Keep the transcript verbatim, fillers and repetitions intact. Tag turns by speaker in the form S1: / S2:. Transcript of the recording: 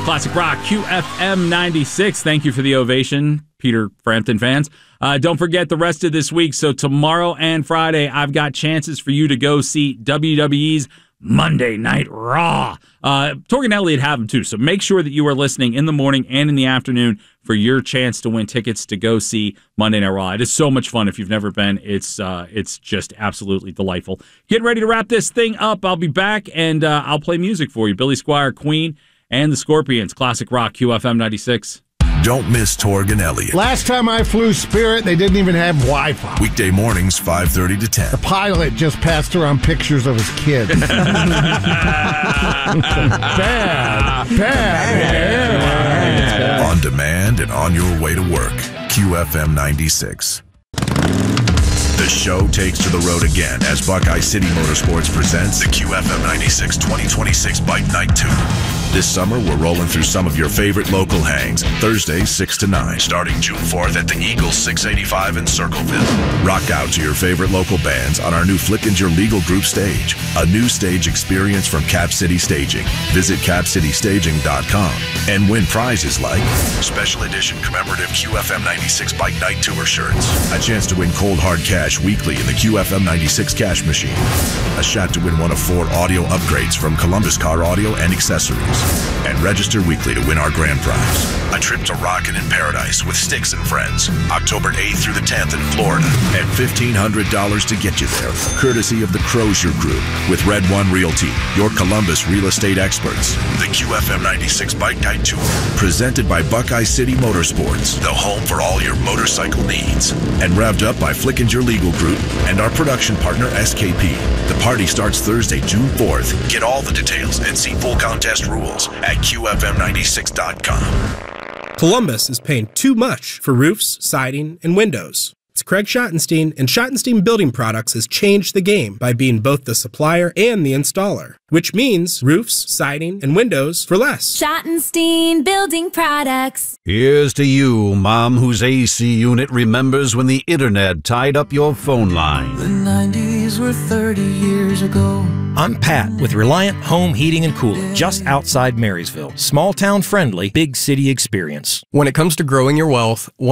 S1: Classic Rock, Q F M ninety-six. Thank you for the ovation, Peter Frampton fans. Uh, don't forget the rest of this week. So tomorrow and Friday, I've got chances for you to go see W W E's Monday Night Raw. Uh, Torg and Elliott have them too, so make sure that you are listening in the morning and in the afternoon for your chance to win tickets to go see Monday Night Raw. It is so much fun. If you've never been, it's uh, it's just absolutely delightful. Getting ready to wrap this thing up. I'll be back, and uh, I'll play music for you. Billy Squier, Queen, and the Scorpions. Classic Rock, Q F M ninety-six.
S2: Don't miss Torg and Elliott.
S3: Last time I flew Spirit, they didn't even have Wi-Fi.
S2: Weekday mornings, five thirty to ten.
S3: The pilot just passed around pictures of his kids. bad, bad, bad.
S2: On demand and on your way to work. Q F M ninety-six. The show takes to the road again as Buckeye City Motorsports presents the Q F M ninety-six twenty twenty-six Bike Night Tour. This summer, we're rolling through some of your favorite local hangs. Thursday, six to nine. Starting June fourth at the Eagles six eighty-five in Circleville. Rock out to your favorite local bands on our new Flickinger Legal Group stage. A new stage experience from Cap City Staging. Visit cap city staging dot com and win prizes like special edition commemorative Q F M ninety-six Bike Night Tour shirts. A chance to win cold hard cash weekly in the Q F M ninety-six cash machine. A shot to win one of four audio upgrades from Columbus Car Audio and Accessories. And register weekly to win our grand prize. A trip to Rockin' in Paradise with Styx and Friends. October eighth through the tenth in Florida. And fifteen hundred dollars to get you there. Courtesy of the Crozier Group with Red One Realty, your Columbus real estate experts. The Q F M ninety-six Bike Night Tour. Presented by Buckeye City Motorsports. The home for all your motorcycle needs. And revved up by Flickinger Legal Group and our production partner S K P. The party starts Thursday, June fourth. Get all the details and see full contest rules at Q F M ninety-six dot com.
S4: Columbus is paying too much for roofs, siding, and windows. It's Craig Schottenstein, and Schottenstein Building Products has changed the game by being both the supplier and the installer, which means roofs, siding, and windows for less.
S5: Schottenstein Building Products.
S6: Here's to you, Mom, whose A C unit remembers when the internet tied up your phone line.
S7: The nineties were thirty years ago.
S8: I'm Pat with Reliant Home Heating and Cooling, just outside Marysville. Small town friendly, big city experience.
S9: When it comes to growing your wealth,